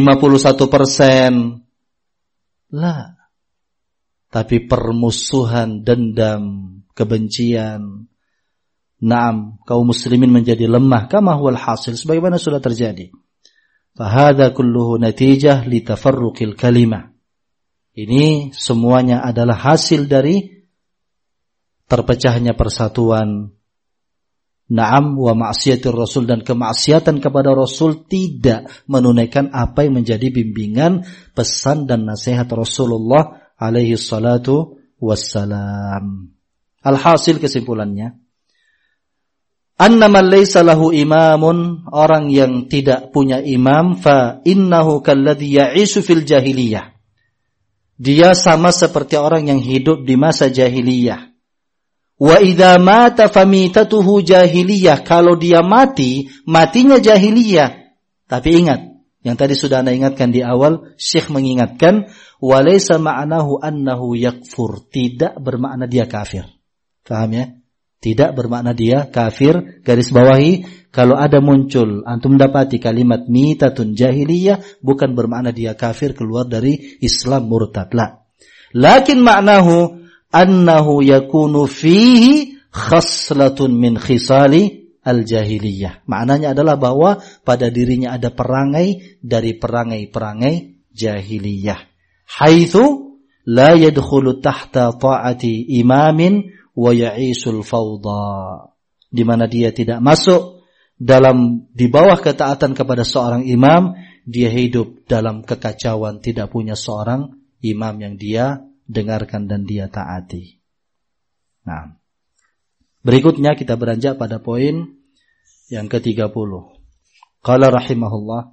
51%. Lah. Tapi permusuhan, dendam, kebencian. Naam, kaum muslimin menjadi lemah kama huwal hasil, sebagaimana sudah terjadi. Fahadha kulluhu natijah li tafarruqil kalimah. Ini semuanya adalah hasil dari terpecahnya persatuan. Naam wa ma'siyatir Rasul, dan kemaksiatan kepada Rasul tidak menunaikan apa yang menjadi bimbingan, pesan dan nasihat Rasulullah alaihi salatu wassalam. Alhasil, kesimpulannya, annaman laysa lahu imamun, orang yang tidak punya imam, fa innahu kalladhi ya'ishu fil jahiliyah. Dia sama seperti orang yang hidup di masa jahiliyah. Wa idza mata famitatuhu jahiliyah, kalau dia mati, matinya jahiliyah. Tapi ingat, yang tadi sudah Anda ingatkan di awal, Syekh mengingatkan, wa laysa ma'nahu annahu yakfur, tidak bermakna dia kafir. Paham ya? Tidak bermakna dia kafir. Garis bawahi, kalau ada muncul antum dapati kalimat mitatun jahiliyah, bukan bermakna dia kafir, keluar dari Islam, murtad. La. Lakin maknahu annahu yakunu fihi khaslatun min khisali al-jahiliyah. Maknanya adalah bahwa pada dirinya ada perangai dari perangai-perangai jahiliyah. Haitsu la yadkhulu tahta ta'ati imamin wa ya'isul fawda. Di mana dia tidak masuk di bawah ketaatan kepada seorang imam, dia hidup dalam kekacauan, tidak punya seorang imam yang dia dengarkan dan dia taati. Nah, berikutnya kita beranjak pada poin yang ke-30. Qala rahimahullah,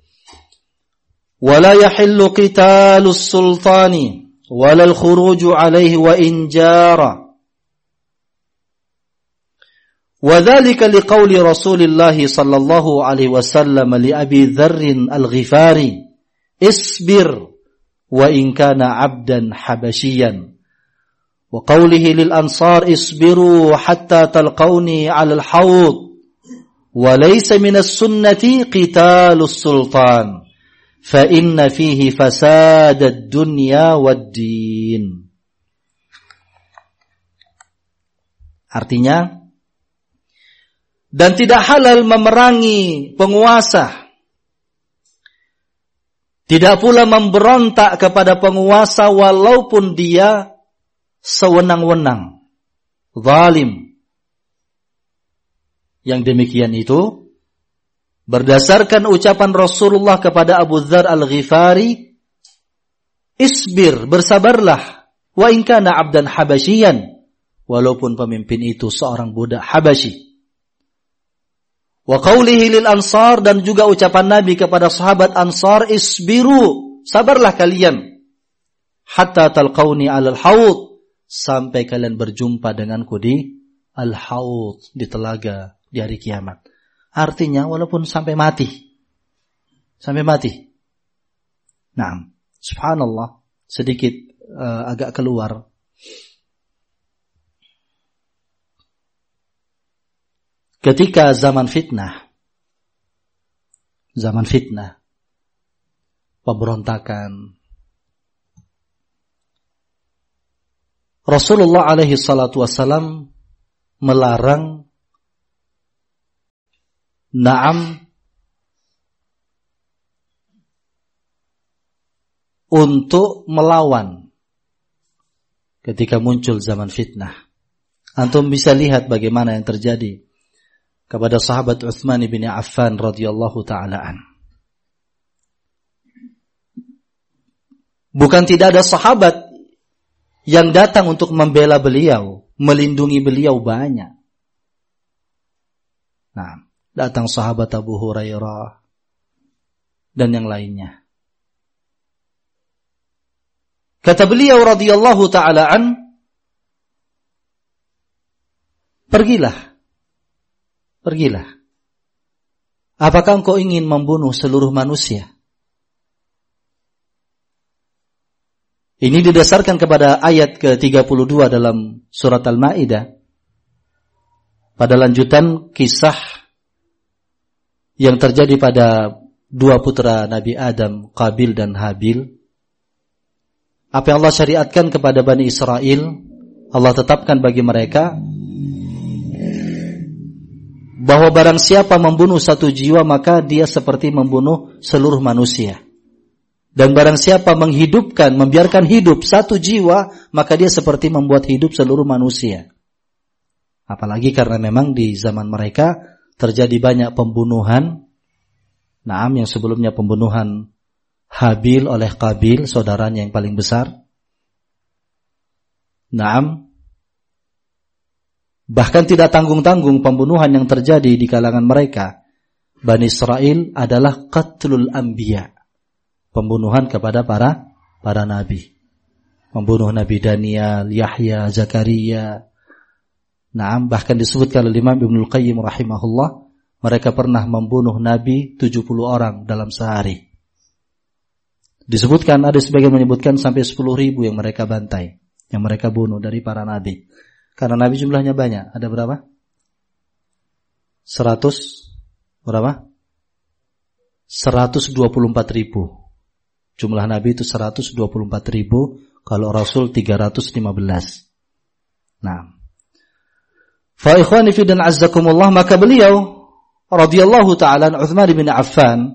wala yahillu qitalus sultani wala al-khuruju alaihi wa in jara. Wa dhalika liqauli Rasulillah sallallahu alaihi wasallam li Abi Dzarr al-Ghifari, isbir wa in kana 'abdan habasyian. Wa qawlihi lil ansar isbiru hatta talqauni 'ala al-hawd. Wa laysa min as-sunnati qitalus sultan fa inna fihi fasad ad-dunya wad-din. Artinya, dan tidak halal memerangi penguasa, tidak pula memberontak kepada penguasa walaupun dia sewenang-wenang, zalim. Yang demikian itu berdasarkan ucapan Rasulullah kepada Abu Dzar al-Ghifari, isbir, bersabarlah, wa in kana 'abdan habasyian, walaupun pemimpin itu seorang budak Habasyi. Wa qawlihi lil ansar, dan juga ucapan Nabi kepada sahabat Ansar, isbiru, sabarlah kalian, hatta talqauni 'alal haud, sampai kalian berjumpa denganku di al-haud, di telaga di hari kiamat. Artinya walaupun sampai mati. Sampai mati. Nah, subhanallah, sedikit agak keluar. Ketika zaman fitnah, pemberontakan, Rasulullah alaihi salatu wassalam melarang untuk melawan ketika muncul zaman fitnah. Antum bisa lihat bagaimana yang terjadi kepada sahabat Utsman bin Affan radhiyallahu taala an. Bukan tidak ada sahabat yang datang untuk membela beliau, melindungi beliau banyak. Nah, datang sahabat Abu Hurairah dan yang lainnya. Kata beliau radhiyallahu taala an, pergilah. Apakah engkau ingin membunuh seluruh manusia? Ini didasarkan kepada ayat ke-32 dalam surat Al-Maidah. Pada lanjutan kisah yang terjadi pada dua putra Nabi Adam, Qabil dan Habil. Apa yang Allah syariatkan kepada Bani Israel, Allah tetapkan bagi mereka bahwa barang siapa membunuh satu jiwa maka dia seperti membunuh seluruh manusia. Dan barang siapa menghidupkan, membiarkan hidup satu jiwa, maka dia seperti membuat hidup seluruh manusia. Apalagi karena memang di zaman mereka terjadi banyak pembunuhan. Yang sebelumnya pembunuhan Habil oleh Qabil, saudaranya yang paling besar. Bahkan tidak tanggung-tanggung pembunuhan yang terjadi di kalangan mereka. Bani Israel adalah qatlul anbiya. Pembunuhan kepada para nabi. Membunuh Nabi Daniel, Yahya, Zakaria. Bahkan disebutkan oleh Imam Ibnul Qayyim rahimahullah, mereka pernah membunuh Nabi 70 orang dalam sehari. Disebutkan, ada sebagian menyebutkan sampai 10.000 yang mereka bantai, yang mereka bunuh dari para nabi. Karena nabi jumlahnya banyak. Ada berapa? 124.000. Jumlah Nabi itu 124.000, kalau Rasul 315. Fa ikhwani fi din azzakumullah, maka beliau radhiyallahu ta'ala Utsman bin Affan,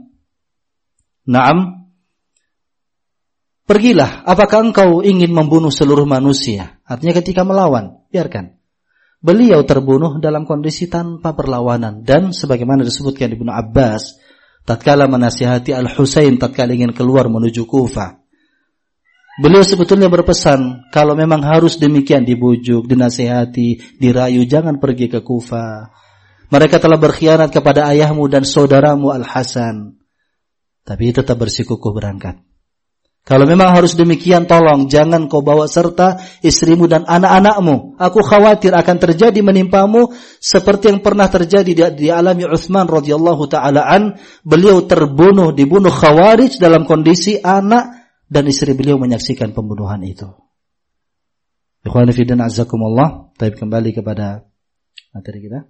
pergilah, apakah engkau ingin membunuh seluruh manusia? Artinya ketika melawan, biarkan. Beliau terbunuh dalam kondisi tanpa perlawanan, dan sebagaimana disebutkan Ibnu Abbas tatkala menasihati Al-Husain tatkala ingin keluar menuju Kufah. Beliau sebetulnya berpesan, kalau memang harus demikian dibujuk, dinasihati, dirayu, jangan pergi ke Kufah. Mereka telah berkhianat kepada ayahmu dan saudaramu Al-Hasan. Tapi tetap bersikukuh berangkat. Kalau memang harus demikian, tolong jangan kau bawa serta istrimu dan anak-anakmu. Aku khawatir akan terjadi menimpamu seperti yang pernah terjadi di alami Utsman radhiyallahu taala an. Beliau dibunuh Khawarij dalam kondisi anak dan istri beliau menyaksikan pembunuhan itu. Ikhwani fi din azzakumullah, taib kembali kepada materi kita.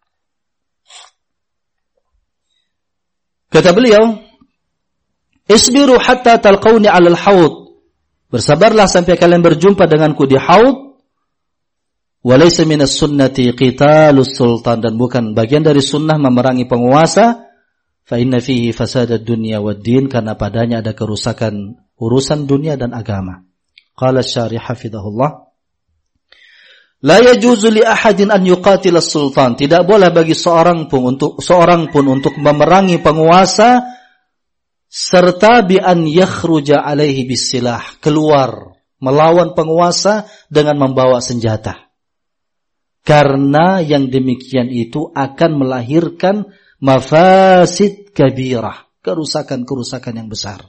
Kata beliau, Isbiru hatta talqawni 'alal haud. Bersabarlah sampai kalian berjumpa denganku di haud. Wa laysa minas sunnati qitalus sultan, dan bukan bagian dari sunnah memerangi penguasa. Fa inna fihi fasadad dunya wad din, karena padanya ada kerusakan urusan dunia dan agama. Qala asy-syarih hafizahullah, la yajuzu li ahadin an yuqatila sultan. Tidak boleh bagi seorang pun untuk memerangi penguasa serta bi an yakhruja alaihi bisilah, keluar melawan penguasa dengan membawa senjata. Karena yang demikian itu akan melahirkan mafasid kabirah, kerusakan-kerusakan yang besar.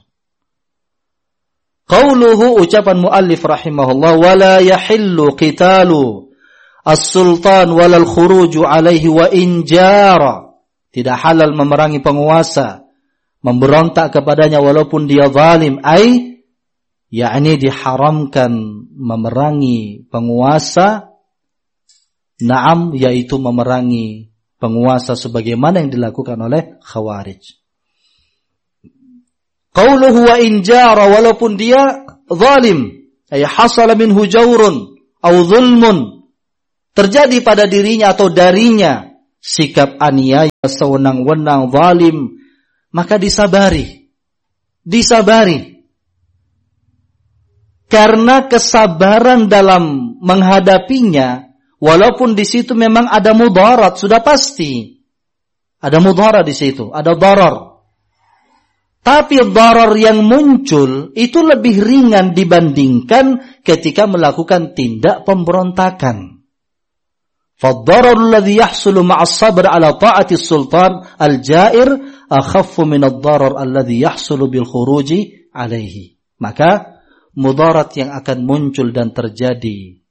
Qauluhu, ucapan muallif rahimahullah, wala yahillu qitalu as-sultan walal khuruju alaihi wa injara. Tidak halal memerangi penguasa, memberontak kepadanya walaupun dia zalim, yakni diharamkan memerangi penguasa, yaitu memerangi penguasa sebagaimana yang dilakukan oleh Khawarij. Qauluhu wa injara, walaupun dia zalim, hasala minhu jawrun aw zulmun, terjadi pada dirinya atau darinya sikap aniaya, sewenang-wenang, zalim, maka disabari. Disabari. Karena kesabaran dalam menghadapinya, walaupun di situ memang ada mudarat, sudah pasti. Ada mudarat di situ, ada darar. Tapi darar yang muncul itu lebih ringan dibandingkan ketika melakukan tindak pemberontakan. فالضرر الذي يحصل مع الصبر على طاعة السلطان الجائر أخف من الضرر الذي يحصل بالخروج عليه. Maka mudarat yang akan muncul dan terjadi,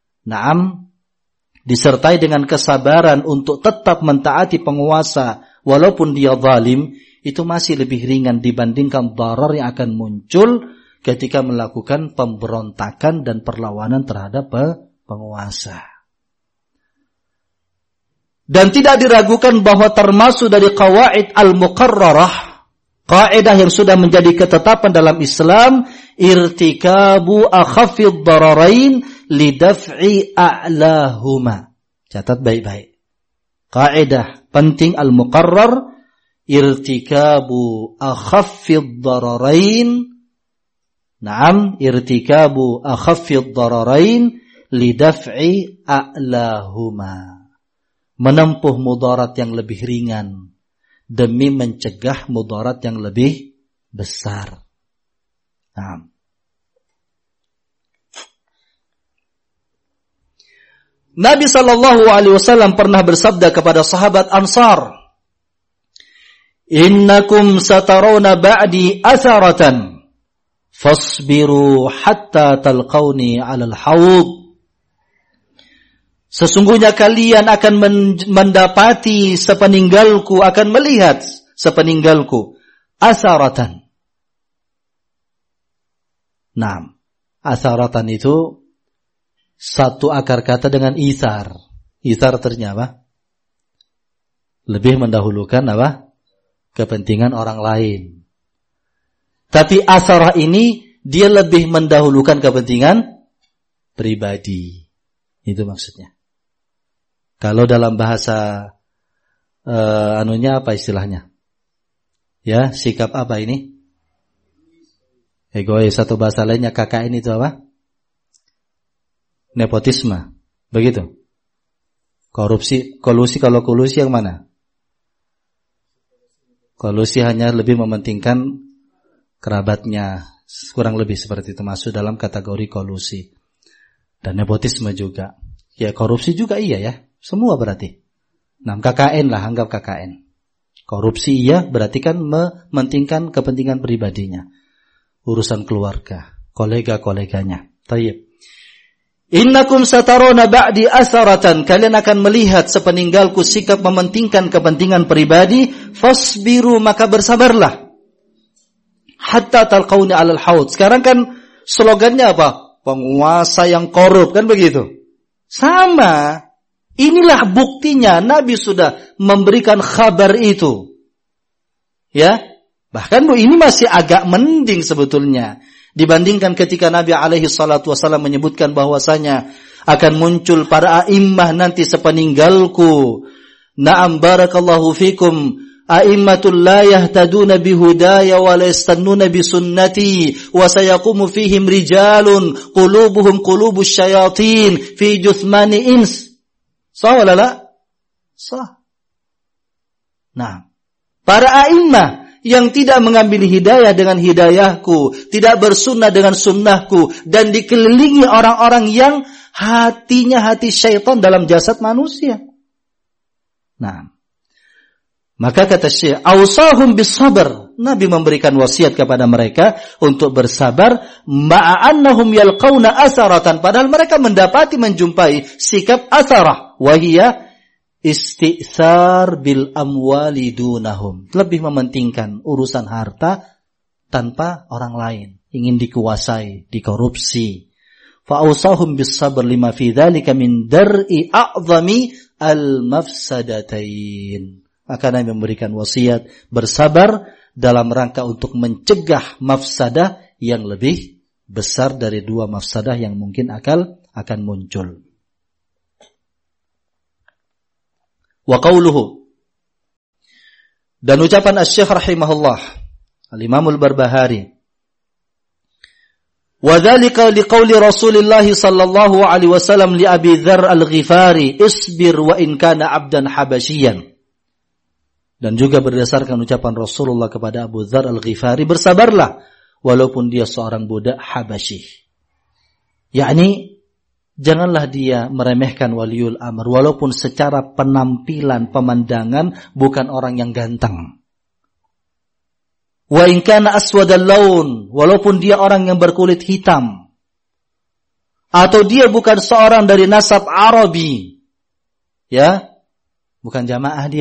disertai dengan kesabaran untuk tetap mentaati penguasa walaupun dia zalim, itu masih lebih ringan dibandingkan darar yang akan muncul ketika melakukan pemberontakan dan perlawanan terhadap penguasa. Dan tidak diragukan bahwa termasuk dari qawaid al-muqarrarah, kaidah yang sudah menjadi ketetapan dalam Islam, irtikabu akhafid dararain lidaf'i a'lahuma. Catat baik-baik. Kaidah penting al-muqarrar, irtikabu akhafid dararain. Irtikabu akhafid dararain lidaf'i a'lahuma. Menempuh mudarat yang lebih ringan demi mencegah mudarat yang lebih besar. Nabi SAW pernah bersabda kepada sahabat Ansar, "Innakum satarawna ba'di atharatan, fasbiru hatta talqawni 'alal hawd." Sesungguhnya kalian akan mendapati sepeninggalku, akan melihat sepeninggalku asaratan. Asaratan itu satu akar kata dengan isar. Isar artinya apa? Lebih mendahulukan apa? Kepentingan orang lain. Tapi asarah ini dia lebih mendahulukan kepentingan pribadi. Itu maksudnya. Kalau dalam bahasa apa istilahnya? Ya, sikap apa ini? Egois. Satu bahasa lainnya KKN itu apa? Nepotisme. Begitu. Korupsi, kolusi, kalau kolusi yang mana? Kolusi hanya lebih mementingkan kerabatnya. Kurang lebih seperti itu, masuk dalam kategori kolusi. Dan nepotisme juga. Ya, korupsi juga iya ya. Semua berarti. KKN lah, anggap KKN. Korupsi iya, berarti kan mementingkan kepentingan pribadinya. Urusan keluarga, kolega-koleganya. Tayyib. Innakum sataruna ba'di asaratan. Kalian akan melihat sepeninggalku sikap mementingkan kepentingan pribadi. Fasbiru, maka bersabarlah. Hatta talqawni 'alal haud. Sekarang kan slogannya apa? Penguasa yang korup, kan begitu? Sama. Inilah buktinya, Nabi sudah memberikan kabar itu. Ya, bahkan ini masih agak mending sebetulnya dibandingkan ketika Nabi alaihi salatu wasallam menyebutkan bahwasanya akan muncul para a'immah nanti sepeninggalku. Na'am barakallahu fikum. A'immatul la yahtaduna bihudaya wa la yastannuna bisunnati wa sayaqumu fihim rijalun qulubuhum qulubus syayatin fi juthmani ins. Sah wala la? Sah. Para a'immah yang tidak mengambil hidayah dengan hidayahku, tidak bersunnah dengan sunnahku, dan dikelilingi orang-orang yang hatinya hati syaitan dalam jasad manusia. Maka kata Syekh, awsahum bis-sabr. Nabi memberikan wasiat kepada mereka untuk bersabar, ma'annahum yalqauna asaratan, padahal mereka menjumpai sikap asarah, wahiyya istithar bil amwali dunahum. Lebih mementingkan urusan harta tanpa orang lain, ingin dikuasai, dikorupsi. Fa awsahum bis-sabr lima fi dzalika min dar'i a'zami al-mafsadatain. Maka Nabi memberikan wasiat bersabar dalam rangka untuk mencegah mafsadah yang lebih besar dari dua mafsadah yang mungkin akan muncul. Wa qawluhu. Dan ucapan Asy-Syaikh rahimahullah, Al-Imam Al-Barbahari, wa dzalika liqauli Rasulillah sallallahu alaihi wasallam li Abi Dzar Al-Ghifari, isbir wa in kana 'abdan habasyian. Dan juga berdasarkan ucapan Rasulullah kepada Abu Dzar Al-Ghifari, bersabarlah walaupun dia seorang budak Habasyi. Yakni janganlah dia meremehkan waliul amr walaupun secara penampilan, pemandangan bukan orang yang ganteng. Wa in kana aswadal laun, walaupun dia orang yang berkulit hitam. Atau dia bukan seorang dari nasab Arabi. Ya, bukan jamaah dia.